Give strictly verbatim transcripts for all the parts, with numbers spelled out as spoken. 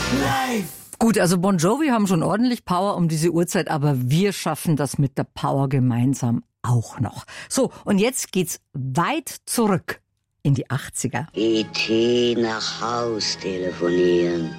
Live! Gut, also Bon Jovi haben schon ordentlich Power um diese Uhrzeit, aber wir schaffen das mit der Power gemeinsam auch noch. So, und jetzt geht's weit zurück in die achtziger. E T nach Haus telefonieren.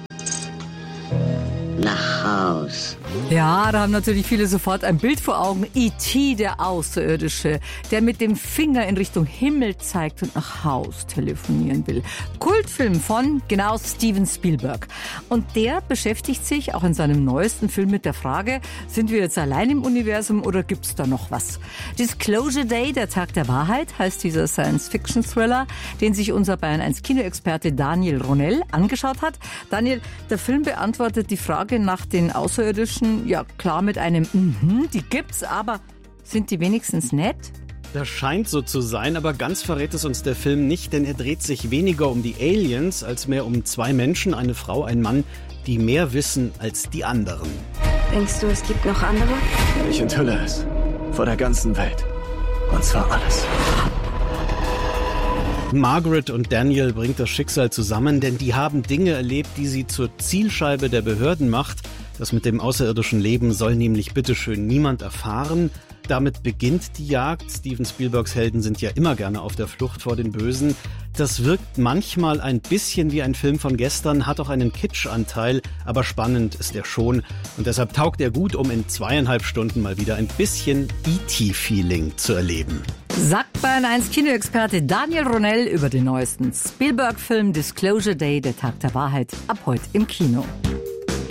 Nach Haus. Ja, da haben natürlich viele sofort ein Bild vor Augen. E T, der Außerirdische, der mit dem Finger in Richtung Himmel zeigt und nach Haus telefonieren will. Kultfilm von, genau, Steven Spielberg. Und der beschäftigt sich auch in seinem neuesten Film mit der Frage, sind wir jetzt allein im Universum oder gibt's da noch was? Disclosure Day, der Tag der Wahrheit, heißt dieser Science-Fiction-Thriller, den sich unser Bayern eins Kinoexperte Daniel Ronell angeschaut hat. Daniel, der Film beantwortet die Frage nach den Außerirdischen, ja klar mit einem Mhm, die gibt's, aber sind die wenigstens nett? Das scheint so zu sein, aber ganz verrät es uns der Film nicht, denn er dreht sich weniger um die Aliens als mehr um zwei Menschen, eine Frau, ein Mann, die mehr wissen als die anderen. Denkst du, es gibt noch andere? Ich enthülle es. Vor der ganzen Welt. Und zwar alles. Margaret und Daniel bringt das Schicksal zusammen, denn die haben Dinge erlebt, die sie zur Zielscheibe der Behörden macht. Das mit dem außerirdischen Leben soll nämlich bitteschön niemand erfahren. Damit beginnt die Jagd. Steven Spielbergs Helden sind ja immer gerne auf der Flucht vor den Bösen. Das wirkt manchmal ein bisschen wie ein Film von gestern, hat auch einen Kitschanteil, aber spannend ist er schon. Und deshalb taugt er gut, um in zweieinhalb Stunden mal wieder ein bisschen E T-Feeling zu erleben. Sagt Bayern eins Kinoexperte Daniel Ronell über den neuesten Spielberg-Film Disclosure Day, der Tag der Wahrheit, ab heute im Kino.